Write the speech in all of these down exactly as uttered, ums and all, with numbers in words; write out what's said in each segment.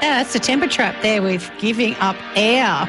Yeah, that's the temperature up there with Giving Up Air.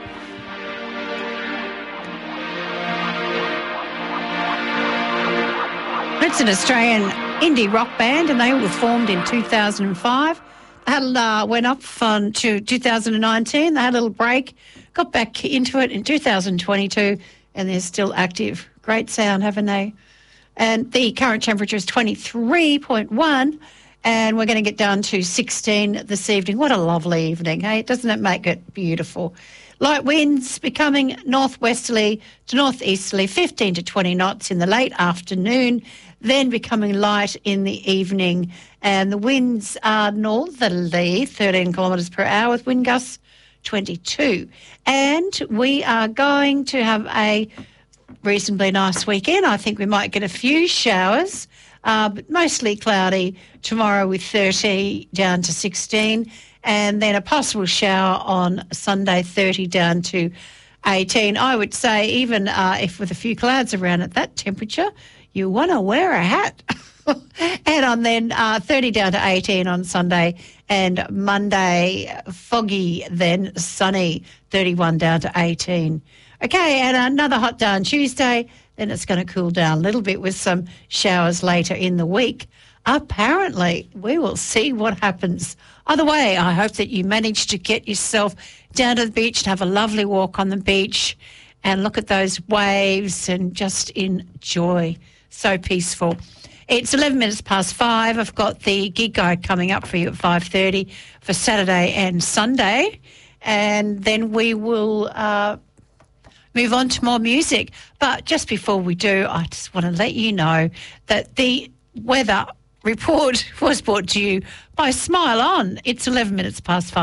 It's an Australian indie rock band, and they were formed in two thousand five. They had, uh, went up on to two thousand nineteen. They had a little break, got back into it in two thousand twenty-two, and they're still active. Great sound, haven't they? And the current temperature is twenty-three point one, and we're going to get down to sixteen this evening. What a lovely evening, hey? Doesn't it make it beautiful? Light winds becoming northwesterly to northeasterly, fifteen to twenty knots in the late afternoon, then becoming light in the evening. And the winds are northerly, thirteen kilometres per hour, with wind gusts twenty-two. And we are going to have a reasonably nice weekend. I think we might get a few showers, uh, but mostly cloudy tomorrow with thirty down to sixteen, and then a possible shower on Sunday, thirty down to eighteen. I would say even uh, if with a few clouds around at that temperature, you want to wear a hat. And on then uh, thirty down to eighteen on Sunday, and Monday foggy, then sunny, thirty-one down to eighteen. Okay, and another hot day on Tuesday, then it's going to cool down a little bit with some showers later in the week. Apparently, we will see what happens. Either way, I hope that you manage to get yourself down to the beach and have a lovely walk on the beach and look at those waves and just enjoy. So peaceful. It's eleven minutes past five. I've got the gig guide coming up for you at five thirty for Saturday and Sunday. And then we will uh, move on to more music. But just before we do, I just want to let you know that the weather report was brought to you by Smile On. It's eleven minutes past five.